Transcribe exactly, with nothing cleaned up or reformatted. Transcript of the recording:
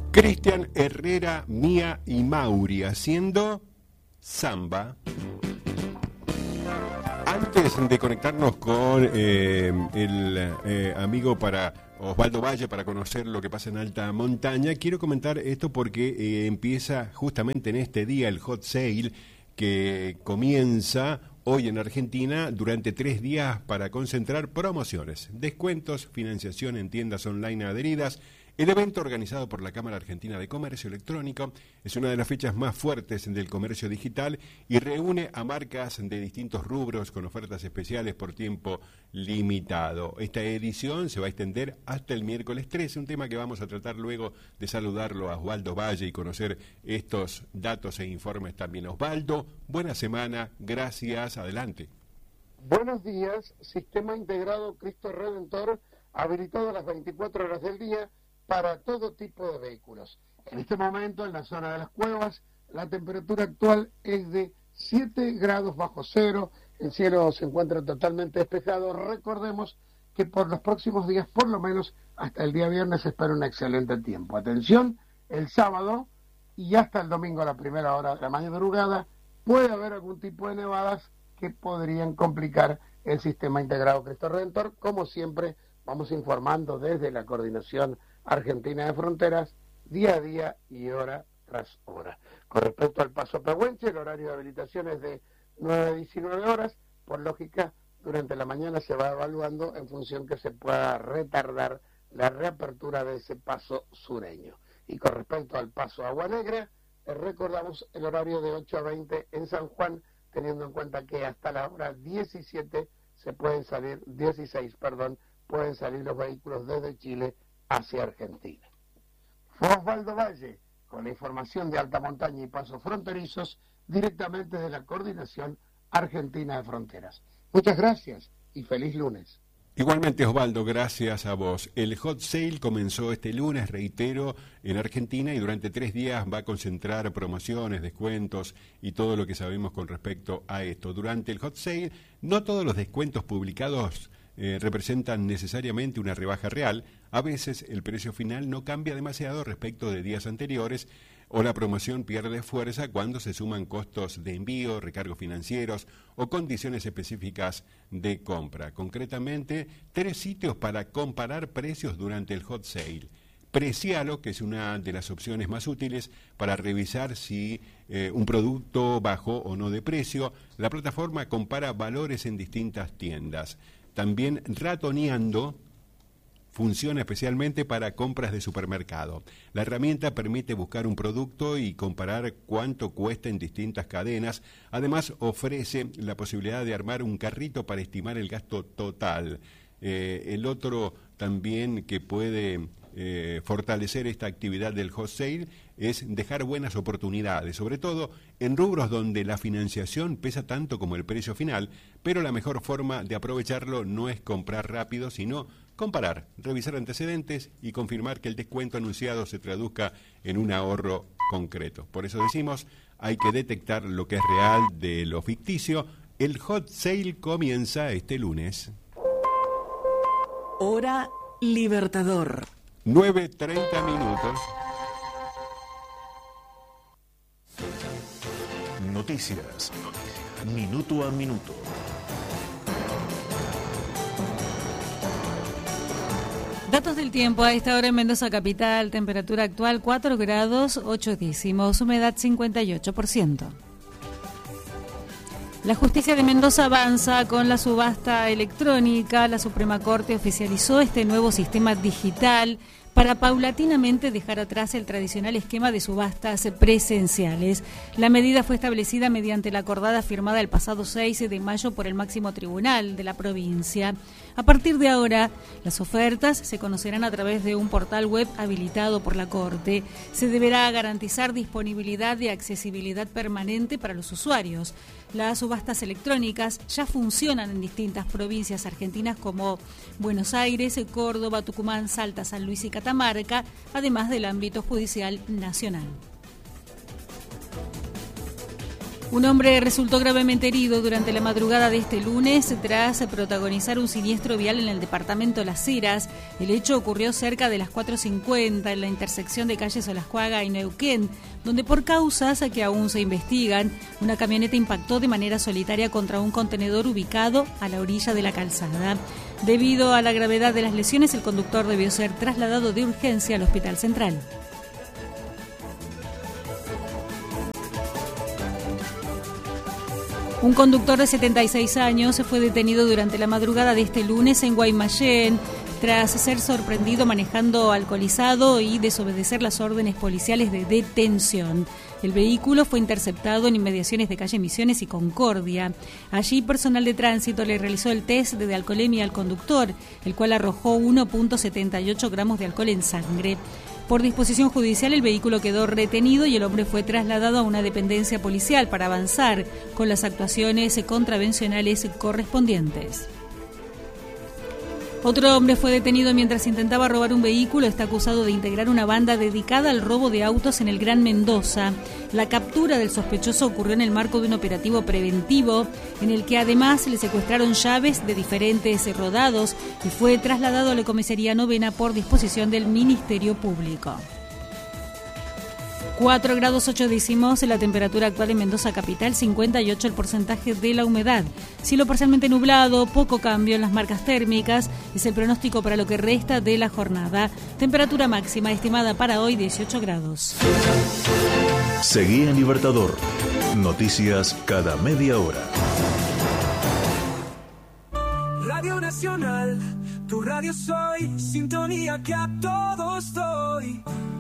Cristian Herrera, Mía y Mauri haciendo samba. Antes de conectarnos con eh, el eh, amigo para Osvaldo Valle para conocer lo que pasa en alta montaña, quiero comentar esto porque eh, empieza justamente en este día el hot sale que comienza hoy en Argentina durante tres días para concentrar promociones, descuentos, financiación en tiendas online adheridas. El evento, organizado por la Cámara Argentina de Comercio Electrónico, es una de las fechas más fuertes del comercio digital y reúne a marcas de distintos rubros con ofertas especiales por tiempo limitado. Esta edición se va a extender hasta el miércoles trece, un tema que vamos a tratar luego de saludarlo a Osvaldo Valle y conocer estos datos e informes también. Osvaldo, buena semana, gracias, adelante. Buenos días, Sistema Integrado Cristo Redentor, habilitado a las veinticuatro horas del día, para todo tipo de vehículos. En este momento, en la zona de las Cuevas, la temperatura actual es de siete grados bajo cero, el cielo se encuentra totalmente despejado. Recordemos que por los próximos días, por lo menos hasta el día viernes, se espera un excelente tiempo. Atención, el sábado y hasta el domingo a la primera hora de la madrugada puede haber algún tipo de nevadas que podrían complicar el Sistema Integrado Cristo Redentor. Como siempre, vamos informando desde la Coordinación Argentina de Fronteras, día a día y hora tras hora. Con respecto al Paso Pehuenche, el horario de habilitación es de nueve a diecinueve horas. Por lógica, durante la mañana se va evaluando en función que se pueda retardar la reapertura de ese paso sureño. Y con respecto al Paso Agua Negra, eh, recordamos el horario de ocho a veinte en San Juan, teniendo en cuenta que hasta la hora diecisiete se pueden salir, dieciséis, perdón, pueden salir los vehículos desde Chile hacia Argentina. Fue Osvaldo Valle con la información de alta montaña y pasos fronterizos directamente de la Coordinación Argentina de Fronteras. Muchas gracias y feliz lunes. Igualmente, Osvaldo, gracias a vos. El hot sale comenzó este lunes, reitero, en Argentina y durante tres días va a concentrar promociones, descuentos y todo lo que sabemos con respecto a esto. Durante el hot sale, no todos los descuentos publicados Eh, representan necesariamente una rebaja real. A veces el precio final no cambia demasiado respecto de días anteriores o la promoción pierde fuerza cuando se suman costos de envío, recargos financieros o condiciones específicas de compra. Concretamente, tres sitios para comparar precios durante el hot sale. Precialo, que es una de las opciones más útiles para revisar si eh, un producto bajó o no de precio. La plataforma compara valores en distintas tiendas. También Ratoneando funciona especialmente para compras de supermercado. La herramienta permite buscar un producto y comparar cuánto cuesta en distintas cadenas. Además, ofrece la posibilidad de armar un carrito para estimar el gasto total. Eh, el otro también que puede eh, fortalecer esta actividad del hot sale es dejar buenas oportunidades, sobre todo en rubros donde la financiación pesa tanto como el precio final, pero la mejor forma de aprovecharlo no es comprar rápido, sino comparar, revisar antecedentes y confirmar que el descuento anunciado se traduzca en un ahorro concreto. Por eso decimos, hay que detectar lo que es real de lo ficticio. El hot sale comienza este lunes. Hora Libertador. nueve treinta minutos. Noticias. Minuto a minuto. Datos del tiempo a esta hora en Mendoza capital, temperatura actual cuatro grados ocho décimos, humedad cincuenta y ocho por ciento. La justicia de Mendoza avanza con la subasta electrónica. La Suprema Corte oficializó este nuevo sistema digital para paulatinamente dejar atrás el tradicional esquema de subastas presenciales. La medida fue establecida mediante la acordada firmada el pasado seis de mayo por el máximo tribunal de la provincia. A partir de ahora, las ofertas se conocerán a través de un portal web habilitado por la Corte. Se deberá garantizar disponibilidad y accesibilidad permanente para los usuarios. Las subastas electrónicas ya funcionan en distintas provincias argentinas como Buenos Aires, Córdoba, Tucumán, Salta, San Luis y Catamarca, además del ámbito judicial nacional. Un hombre resultó gravemente herido durante la madrugada de este lunes tras protagonizar un siniestro vial en el departamento Las Heras. El hecho ocurrió cerca de las cuatro cincuenta en la intersección de calles Olascuaga y Neuquén, donde por causas que aún se investigan, una camioneta impactó de manera solitaria contra un contenedor ubicado a la orilla de la calzada. Debido a la gravedad de las lesiones, el conductor debió ser trasladado de urgencia al Hospital Central. Un conductor de setenta y seis años fue detenido durante la madrugada de este lunes en Guaymallén tras ser sorprendido manejando alcoholizado y desobedecer las órdenes policiales de detención. El vehículo fue interceptado en inmediaciones de calle Misiones y Concordia. Allí, personal de tránsito le realizó el test de alcoholemia al conductor, el cual arrojó uno punto setenta y ocho gramos de alcohol en sangre. Por disposición judicial, el vehículo quedó retenido y el hombre fue trasladado a una dependencia policial para avanzar con las actuaciones contravencionales correspondientes. Otro hombre fue detenido mientras intentaba robar un vehículo. Está acusado de integrar una banda dedicada al robo de autos en el Gran Mendoza. La captura del sospechoso ocurrió en el marco de un operativo preventivo en el que además le secuestraron llaves de diferentes rodados y fue trasladado a la comisaría novena por disposición del Ministerio Público. cuatro grados ocho décimos la temperatura actual en Mendoza capital, cincuenta y ocho el porcentaje de la humedad. Cielo parcialmente nublado, poco cambio en las marcas térmicas, es el pronóstico para lo que resta de la jornada. Temperatura máxima estimada para hoy dieciocho grados. Seguí en Libertador. Noticias cada media hora. Radio Nacional, tu radio soy, sintonía que a todos doy.